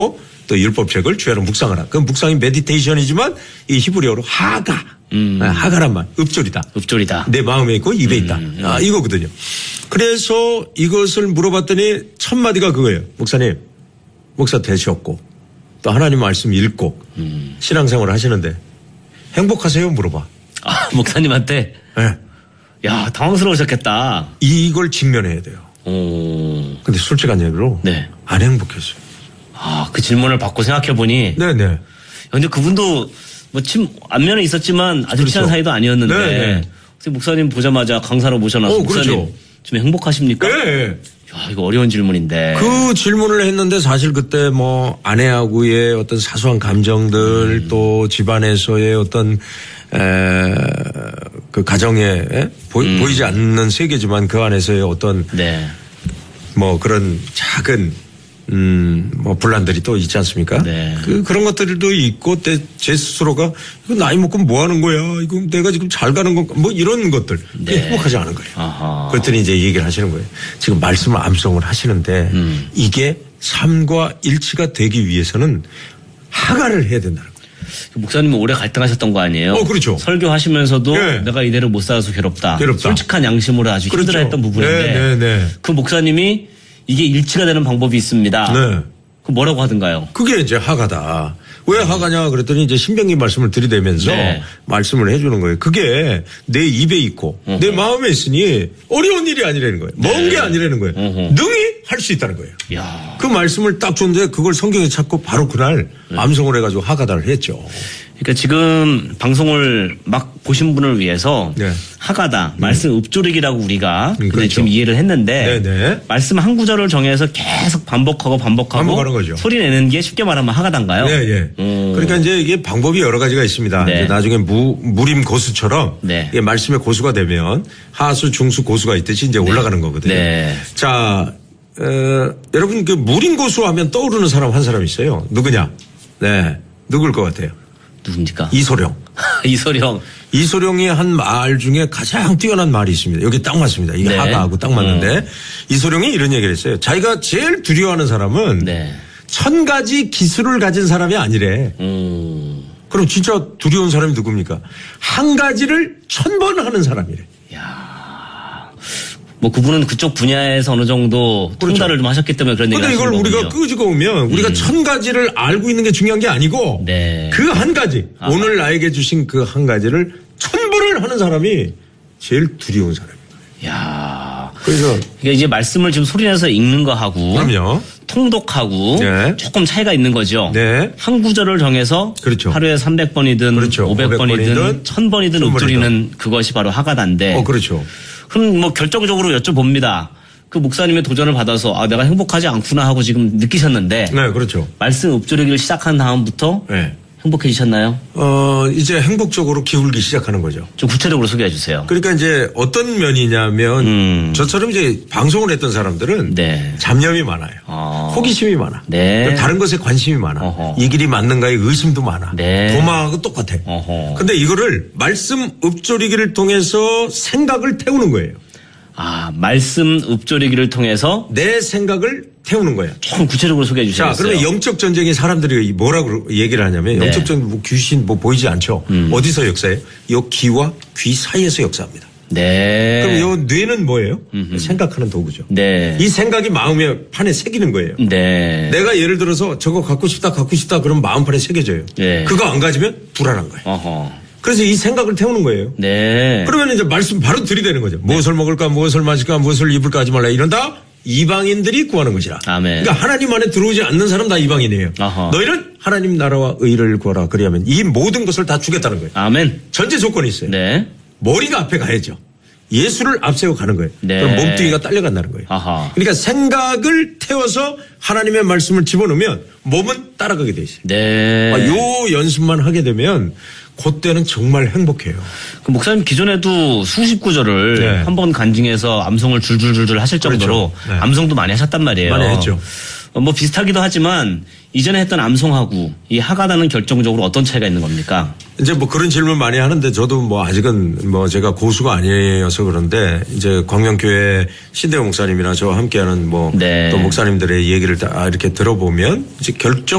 또 율법책을 주야로 묵상하라. 그 묵상이 메디테이션이지만 이 히브리어로 하가. 하가란 말. 읍조리다. 읍조리다. 내 마음에 있고 입에 있다. 이거거든요. 그래서 이것을 물어봤더니 첫 마디가 그거예요. 목사님, 목사 되셨고 또 하나님 말씀 읽고 신앙생활을 하시는데 행복하세요? 물어봐. 아, 목사님한테? 네. 야, 당황스러우셨겠다. 이걸 직면해야 돼요. 근데 솔직한 얘기로 네. 안 행복했어요. 아, 그 질문을 받고 생각해보니. 네네. 근데 그분도 뭐 안면에 있었지만 아주 그렇죠. 친한 사이도 아니었는데. 네네. 목사님 보자마자 강사로 모셔놔서. 목사님 그렇죠. 좀 행복하십니까? 네. 야, 이거 어려운 질문인데. 그 질문을 했는데 사실 그때 뭐 아내하고의 어떤 사소한 감정들 또 집안에서의 어떤 그 가정에 보이지 않는 세계지만 그 안에서의 어떤 네. 뭐 그런 작은 뭐 분란들이 또 있지 않습니까? 네. 그런 것들도 있고 제 스스로가 이거 나이 먹고 뭐 하는 거야? 이거 내가 지금 잘 가는 건가? 뭐 이런 것들. 네. 행복하지 않은 거예요. 아하. 그랬더니 이제 얘기를 하시는 거예요. 지금 말씀을 암송을 하시는데 이게 삶과 일치가 되기 위해서는 하가를 해야 된다는 거예요. 목사님은 오래 갈등하셨던 거 아니에요? 그렇죠. 설교하시면서도 네. 내가 이대로 못 살아서 괴롭다. 괴롭다. 솔직한 양심으로 아주 그렇죠. 힘들어했던 부분인데 네. 그 목사님이 이게 일치가 되는 방법이 있습니다. 네. 그 뭐라고 하던가요? 그게 이제 하가다. 왜 하가냐 그랬더니 이제 신명기 말씀을 들이대면서 네. 말씀을 해주는 거예요. 그게 내 입에 있고 내 마음에 있으니 어려운 일이 아니라는 거예요. 먼 게 아니라는 거예요. 능히 할 수 있다는 거예요. 야. 그 말씀을 딱 줬는데 그걸 성경에 찾고 바로 그날 암송을 해가지고 하가다를 했죠. 그러니까 지금 방송을 막 보신 분을 위해서 네. 하가다, 말씀 읍조르기라고 우리가 그렇죠. 지금 이해를 했는데 네네. 말씀 한 구절을 정해서 계속 반복하는 거죠. 소리 내는 게 쉽게 말하면 하가다인가요? 네. 그러니까 이제 이게 방법이 여러 가지가 있습니다. 네. 이제 나중에 무림 고수처럼 네. 이게 말씀의 고수가 되면 하수, 중수, 고수가 있듯이 이제 올라가는 거거든요. 네. 자, 여러분 그 무림 고수 하면 떠오르는 사람 한 사람 있어요. 누구냐? 네. 누굴 것 같아요? 누굽니까? 이소룡. 이소룡. 이소룡이 한 말 중에 가장 뛰어난 말이 있습니다. 여기 딱 맞습니다. 이게 네. 하가하고 딱 맞는데 이소룡이 이런 얘기를 했어요. 자기가 제일 두려워하는 사람은 네. 1000가지 기술을 가진 사람이 아니래. 그럼 진짜 두려운 사람이 누굽니까? 한 가지를 1000번 하는 사람이래. 뭐 그분은 그쪽 분야에서 어느 정도 그렇죠. 통달을 좀 하셨기 때문에 그런 얘기를 근데 하시는 이걸 거군요. 우리가 끄집어 오면 우리가 1000가지를 알고 있는 게 중요한 게 아니고 네. 그 한 가지 오늘 나에게 주신 그 한 가지를 1000번을 하는 사람이 제일 두려운 사람입니다. 야. 그래서 그러니까 이제 말씀을 지금 소리내서 읽는 거 하고 그럼요. 통독하고 네. 조금 차이가 있는 거죠. 네. 한 구절을 정해서 그렇죠. 하루에 300번이든 그렇죠. 500번이든 1000번이든 읊조리는 그것이 바로 하가다인데. 그렇죠. 그럼 뭐 결정적으로 여쭤봅니다. 그 목사님의 도전을 받아서 내가 행복하지 않구나 하고 지금 느끼셨는데. 네, 그렇죠. 말씀 읊조리기를 시작한 다음부터 네. 행복해지셨나요? 이제 행복적으로 기울기 시작하는 거죠. 좀 구체적으로 소개해 주세요. 그러니까 이제 어떤 면이냐면 저처럼 이제 방송을 했던 사람들은 네. 잡념이 많아요. 호기심이 많아. 네. 다른 것에 관심이 많아. 어허. 이 길이 맞는가에 의심도 많아. 네. 도마하고 똑같아. 어허. 근데 이거를 말씀 읊조리기를 통해서 생각을 태우는 거예요. 말씀 읊조리기를 통해서 내 생각을 태우는 거예요. 조금 구체적으로 소개해 주시겠어요? 자, 그러면 영적 전쟁이 사람들이 뭐라고 얘기를 하냐면 네. 영적 전쟁 뭐 귀신 뭐 보이지 않죠. 어디서 역사해요? 요 귀와 귀 사이에서 역사합니다. 네. 그럼 요 뇌는 뭐예요? 생각하는 도구죠. 네. 이 생각이 마음의 판에 새기는 거예요. 네. 내가 예를 들어서 저거 갖고 싶다 그러면 마음판에 새겨져요. 네. 그거 안 가지면 불안한 거예요. 어허. 그래서 이 생각을 태우는 거예요. 네. 그러면 이제 말씀 바로 들이대는 거죠. 무엇을 먹을까, 무엇을 마실까, 무엇을 입을까 하지 말라. 이런다 이방인들이 구하는 것이라. 아멘. 그러니까 하나님 안에 들어오지 않는 사람 다 이방인이에요. 어허. 너희는 하나님 나라와 의를 구하라. 그리하면 이 모든 것을 다 주겠다는 거예요. 아멘. 전제 조건이 있어요. 네. 머리가 앞에 가야죠. 예수를 앞세워 가는 거예요. 네. 그럼 몸뚱이가 딸려간다는 거예요. 아하. 그러니까 생각을 태워서 하나님의 말씀을 집어넣으면 몸은 따라가게 돼 있어요. 네. 요 연습만 하게 되면 그때는 정말 행복해요. 그 목사님 기존에도 수십 구절을 네. 한 번 간증해서 암송을 줄줄줄줄 하실 정도로 그렇죠. 네. 암송도 많이 하셨단 말이에요. 많이 했죠. 뭐 비슷하기도 하지만 이전에 했던 암송하고 이 하가다는 결정적으로 어떤 차이가 있는 겁니까? 이제 뭐 그런 질문 많이 하는데 저도 뭐 아직은 뭐 제가 고수가 아니어서 그런데 이제 광명교회 신대용 목사님이나 저와 함께하는 뭐 또 목사님들의 얘기를 다 이렇게 들어보면 이제 결정